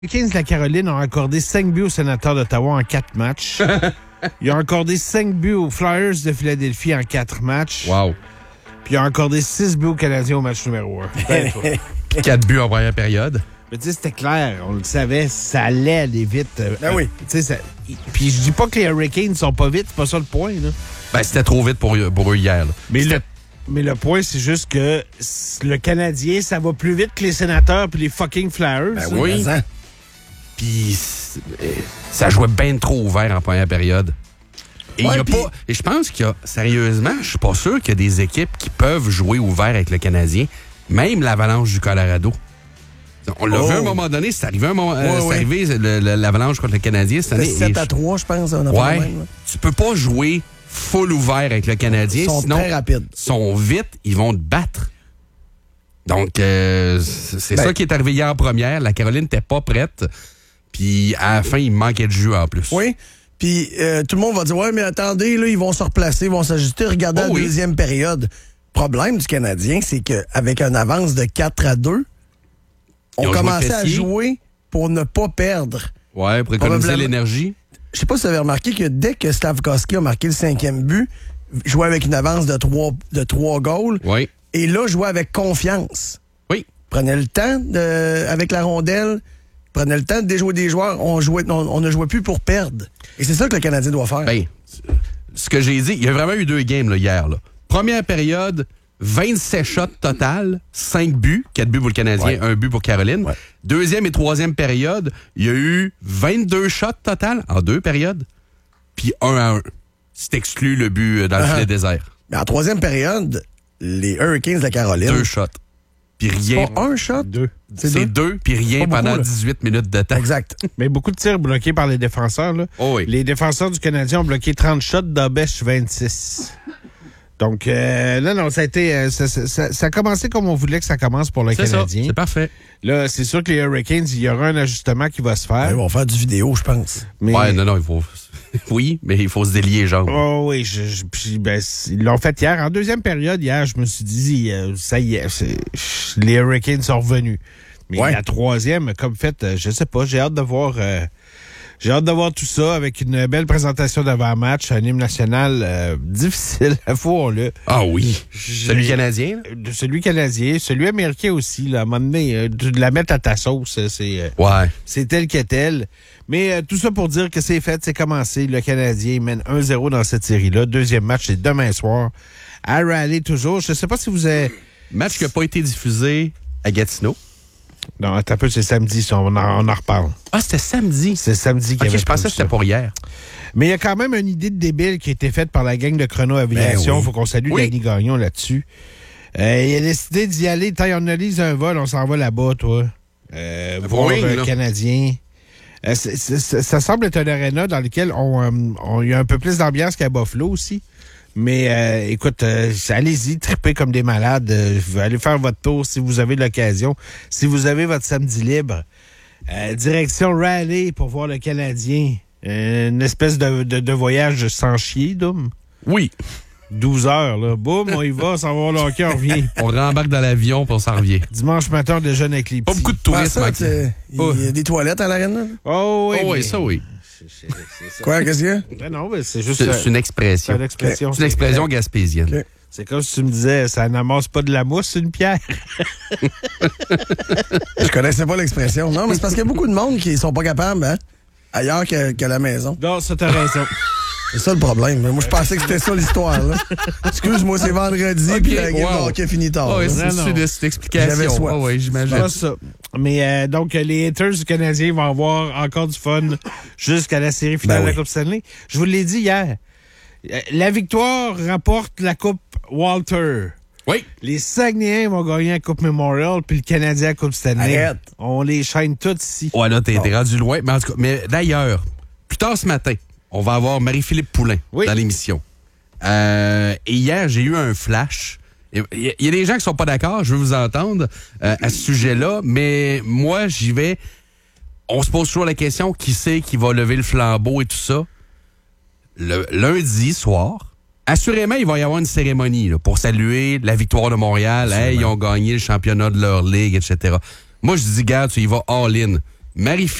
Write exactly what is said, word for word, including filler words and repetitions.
Les Kings de la Caroline ont accordé cinq buts aux Sénateurs d'Ottawa en quatre matchs. Ils ont accordé cinq buts aux Flyers de Philadelphie en quatre matchs. Wow. Puis ils ont accordé six buts aux Canadiens au match numéro un. Ben, quatre buts en première période. Mais tu sais, c'était clair. On le savait, ça allait aller vite. Ben oui. Tu sais, ça... Puis je dis pas que les Hurricanes sont pas vite, c'est pas ça le point, là. Ben, c'était trop vite pour, pour eux hier. Là. Mais le... Mais le point, c'est juste que le Canadien, ça va plus vite que les Sénateurs puis les fucking Flyers. Ben oui. Puis ça jouait bien trop ouvert en première période. Et ouais, il y a pis... pas. Et je pense qu'il y a, sérieusement, je suis pas sûr qu'il y a des équipes qui peuvent jouer ouvert avec le Canadien, même l'Avalanche du Colorado. On l'a oh. vu à un moment donné, c'est arrivé, un moment, ouais, euh, c'est ouais. arrivé le, le, l'Avalanche contre le Canadien cette année. sept à trois, je pense. On a ouais. pas même, tu peux pas jouer full ouvert avec le Canadien. Ils sont sinon, très rapides. Ils sont vite, ils vont te battre. Donc, euh, c'est ben, ça qui est arrivé hier en première. La Caroline n'était pas prête. Puis, à la fin, il manquait de jus en plus. Oui. Puis, euh, tout le monde va dire, ouais, mais attendez, là, ils vont se replacer, ils vont s'ajuster. Regardez oh, la oui. deuxième période. Le problème du Canadien, c'est qu'avec une avance de quatre à deux, on commençait à jouer pour ne pas perdre. Ouais, pour économiser l'énergie. Je sais pas si vous avez remarqué que dès que Slavkovski a marqué le cinquième but, jouait avec une avance de trois, de trois goals. Oui. Et là, jouait avec confiance. Oui. Prenait le temps de, avec la rondelle, prenait le temps de déjouer des joueurs. On, jouait, on, on ne jouait plus pour perdre. Et c'est ça que le Canadien doit faire. Ben, ce que j'ai dit, il y a vraiment eu deux games là, hier. Là. Première période, vingt-sept shots total, cinq buts, quatre buts pour le Canadien, ouais. un but pour Caroline. Ouais. Deuxième et troisième période, il y a eu vingt-deux shots total en deux périodes, puis un à un. C'est exclu le but dans le uh-huh. filet désert. Mais en troisième période, les Hurricanes de la Caroline... Deux shots. Puis rien. C'est pas un shot? Deux. C'est, c'est deux, puis rien pendant beaucoup, dix-huit minutes de temps. Exact. Mais beaucoup de tirs bloqués par les défenseurs. Là. Oh oui. Les défenseurs du Canadien ont bloqué trente shots, Dabesh vingt-six. Donc, euh, non, non, ça a été, euh, ça, ça, ça a commencé comme on voulait que ça commence pour le c'est Canadien. Ça, c'est parfait. Là, c'est sûr que les Hurricanes, il y aura un ajustement qui va se faire. Ouais, ils vont faire du vidéo, je pense. Mais... Ouais, non, non, il faut... Oui, mais il faut se délier les jambes. Oh oui, je, je, puis, ben, ils l'ont fait hier. En deuxième période, hier, je me suis dit, euh, ça y est, c'est, les Hurricanes sont revenus. Mais ouais. La troisième, comme fait, euh, je sais pas, j'ai hâte de voir... Euh, J'ai hâte de voir tout ça avec une belle présentation d'avant-match, un hymne national euh, difficile, avouons-le. Ah oui. J'ai... Celui canadien? Là? Celui canadien, celui américain aussi, là, à un moment donné, euh, de la mettre à ta sauce, c'est, euh, ouais. c'est tel que tel. Mais euh, tout ça pour dire que c'est fait, c'est commencé. Le Canadien mène un zéro dans cette série-là. Deuxième match, c'est demain soir. À Raleigh, toujours. Je sais pas si vous avez... Match qui n'a pas été diffusé à Gatineau. Non, attends un peu, c'est samedi, ça, on, en, on en reparle. Ah, c'était samedi? C'est samedi qu'il y okay, avait je pensais que c'était pour hier. Mais il y a quand même une idée de débile qui a été faite par la gang de Chrono Aviation. Il oui. faut qu'on salue oui. Danny Gagnon là-dessus. Euh, il a décidé d'y aller. Tant on analyse un vol, on s'en va là-bas, toi. Euh, voir oui, le Canadien. Euh, c'est, c'est, c'est, ça semble être un aréna dans lequel on, euh, on y a un peu plus d'ambiance qu'à Buffalo aussi. Mais euh, écoute, euh, allez-y, tripez comme des malades. Euh, allez faire votre tour si vous avez l'occasion. Si vous avez votre samedi libre. Euh, direction Raleigh pour voir le Canadien. Euh, une espèce de, de, de voyage sans chier, Doom. Oui. douze heures, là. Boum, on y va, on s'en va voir le hockey, on revient. On rembarque dans l'avion puis on s'en revient. Dimanche matin, on déjeune avec les petits. Pas beaucoup de touristes, ah, ça, il y a oh. des toilettes à l'arène? Oh oui. Oh oui, mais... ça oui. C'est, c'est, c'est ça. Quoi, qu'est-ce qu'il y a? Ben non, mais c'est juste... C'est, c'est une expression. C'est une expression. Okay. C'est une expression gaspésienne. Okay. C'est comme si tu me disais, ça n'amasse pas de la mousse, c'est une pierre. Je connaissais pas l'expression. Non, mais c'est parce qu'il y a beaucoup de monde qui sont pas capables, hein? Ailleurs que, que la maison. Non, ça t'as raison. C'est ça le problème. Moi, je pensais que c'était ça l'histoire, là. Excuse-moi, c'est vendredi, puis okay, la game wow. de hockey finit tard. Oh, c'est une explication. J'avais soif. Oh, oui, j'imagine. C'est pas ça. Mais euh, donc, les haters du Canadien vont avoir encore du fun jusqu'à la série finale ben oui. de la Coupe Stanley. Je vous l'ai dit hier. La victoire rapporte la Coupe Walter. Oui. Les Saguenayens vont gagner la Coupe Memorial, puis le Canadien la Coupe Stanley. Arrête. On les chaîne toutes ici. Ouais, là, t'es, t'es rendu loin. Mais, en tout cas, mais d'ailleurs, plus tard ce matin, on va avoir Marie-Philippe Poulin oui. dans l'émission. Euh, et hier, j'ai eu un flash. Il y, y a des gens qui sont pas d'accord, je veux vous entendre euh, à ce sujet-là, mais moi, j'y vais. On se pose toujours la question, qui c'est qui va lever le flambeau et tout ça? Le lundi soir, assurément, il va y avoir une cérémonie là, pour saluer la victoire de Montréal. Hey, ils ont gagné le championnat de leur ligue, et cetera. Moi, je dis, garde, tu y vas all-in. Marie